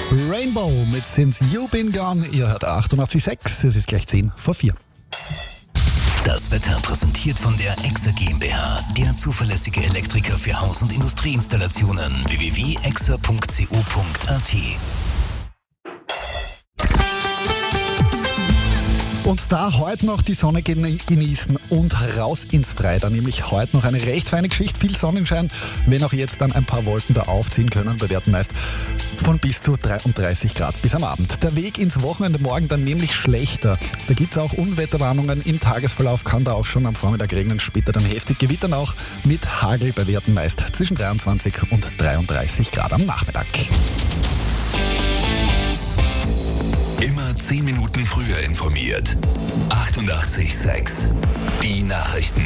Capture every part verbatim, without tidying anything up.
Rainbow mit Since You Been Gone. Ihr hört achtundachtzig Komma sechs. Es ist gleich zehn vor vier. Das Wetter präsentiert von der Exa GmbH, der zuverlässige Elektriker für Haus- und Industrieinstallationen. w w w punkt exa punkt co punkt a t. Und da heute noch die Sonne genießen und raus ins Freie. Nämlich heute noch eine recht feine Geschichte, viel Sonnenschein, wenn auch jetzt dann ein paar Wolken da aufziehen können, bei Werten meist von bis zu dreiunddreißig Grad bis am Abend. Der Weg ins Wochenende morgen dann nämlich schlechter. Da gibt es auch Unwetterwarnungen im Tagesverlauf, kann da auch schon am Vormittag regnen, später dann heftig gewittern auch mit Hagel bei Werten meist zwischen dreiundzwanzig und dreiunddreißig Grad am Nachmittag. Immer zehn Minuten früher informiert. achtundachtzig Komma sechs. Die Nachrichten.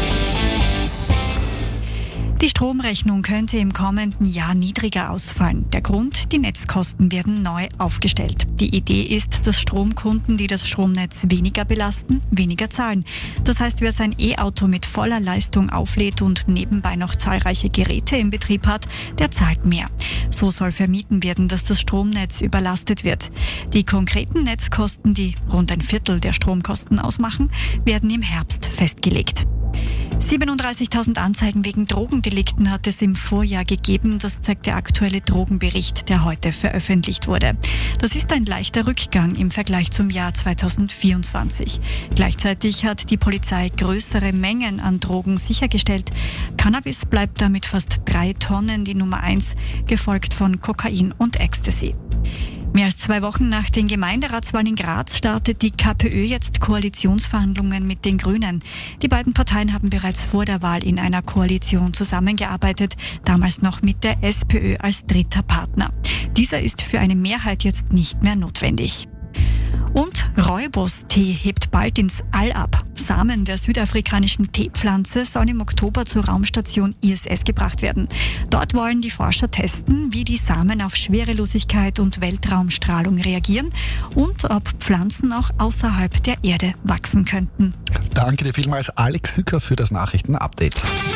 Die Stromrechnung könnte im kommenden Jahr niedriger ausfallen. Der Grund, die Netzkosten werden neu aufgestellt. Die Idee ist, dass Stromkunden, die das Stromnetz weniger belasten, weniger zahlen. Das heißt, wer sein E-Auto mit voller Leistung auflädt und nebenbei noch zahlreiche Geräte im Betrieb hat, der zahlt mehr. So soll vermieden werden, dass das Stromnetz überlastet wird. Die konkreten Netzkosten, die rund ein Viertel der Stromkosten ausmachen, werden im Herbst festgelegt. siebenunddreißigtausend Anzeigen wegen Drogendelikten hat es im Vorjahr gegeben. Das zeigt der aktuelle Drogenbericht, der heute veröffentlicht wurde. Das ist ein leichter Rückgang im Vergleich zum Jahr zweitausendvierundzwanzig. Gleichzeitig hat die Polizei größere Mengen an Drogen sichergestellt. Cannabis bleibt damit fast drei Tonnen die Nummer eins, gefolgt von Kokain und Ecstasy. Mehr als zwei Wochen nach den Gemeinderatswahlen in Graz startet die KPÖ jetzt Koalitionsverhandlungen mit den Grünen. Die beiden Parteien haben bereits vor der Wahl in einer Koalition zusammengearbeitet, damals noch mit der SPÖ als dritter Partner. Dieser ist für eine Mehrheit jetzt nicht mehr notwendig. Und Rooibos-Tee hebt bald ins All ab. Samen der südafrikanischen Teepflanze sollen im Oktober zur Raumstation I S S gebracht werden. Dort wollen die Forscher testen, wie die Samen auf Schwerelosigkeit und Weltraumstrahlung reagieren und ob Pflanzen auch außerhalb der Erde wachsen könnten. Danke dir vielmals, Alex Sücker, für das Nachrichten-Update.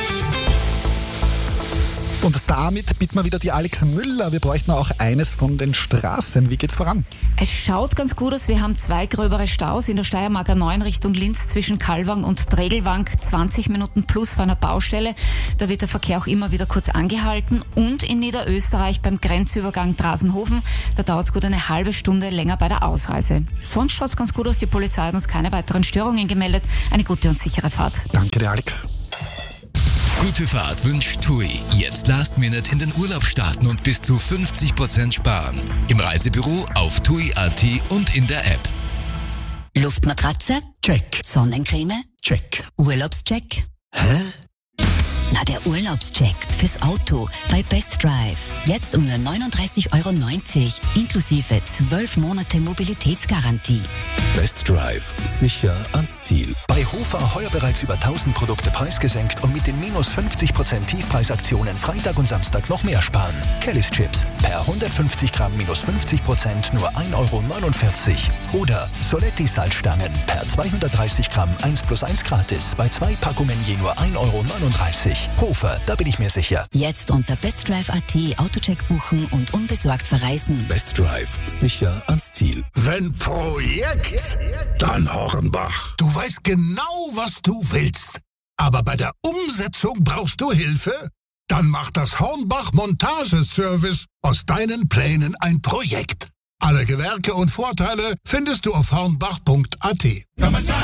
Und damit bitten wir wieder die Alex Müller. Wir bräuchten auch eines von den Straßen. Wie geht's voran? Es schaut ganz gut aus. Wir haben zwei gröbere Staus in der Steiermark A neun Richtung Linz zwischen Kalwang und Tregelwang. zwanzig Minuten plus vor einer Baustelle. Da wird der Verkehr auch immer wieder kurz angehalten. Und in Niederösterreich beim Grenzübergang Drasenhofen. Da dauert es gut eine halbe Stunde länger bei der Ausreise. Sonst schaut's ganz gut aus. Die Polizei hat uns keine weiteren Störungen gemeldet. Eine gute und sichere Fahrt. Danke dir, Alex. Gute Fahrt wünscht TUI. Jetzt Last Minute in den Urlaub starten und bis zu fünfzig Prozent sparen. Im Reisebüro, auf tui punkt a t und in der App. Luftmatratze? Check. Sonnencreme? Check. Urlaubscheck? Hä? Na, der Urlaubscheck fürs Auto bei Best Drive. Jetzt um nur neununddreißig Euro neunzig, inklusive zwölf Monate Mobilitätsgarantie. Best Drive. Sicher ans Ziel. Bei Hofer heuer bereits über tausend Produkte preisgesenkt und mit den minus fünfzig Prozent Tiefpreisaktionen Freitag und Samstag noch mehr sparen. Kellys Chips. Per hundertfünfzig Gramm minus fünfzig Prozent nur ein Euro neunundvierzig. Oder Soletti Salzstangen. Per zweihundertdreißig Gramm eins plus eins gratis. Bei zwei Packungen je nur ein Euro neununddreißig. Hofer, da bin ich mir sicher. Jetzt unter bestdrive punkt a t Autocheck buchen und unbesorgt verreisen. Best Drive. Sicher ans Ziel. Wenn Projekt, dann Hornbach. Du weißt genau, was du willst. Aber bei der Umsetzung brauchst du Hilfe? Dann macht das Hornbach Montageservice aus deinen Plänen ein Projekt. Alle Gewerke und Vorteile findest du auf hornbach punkt a t.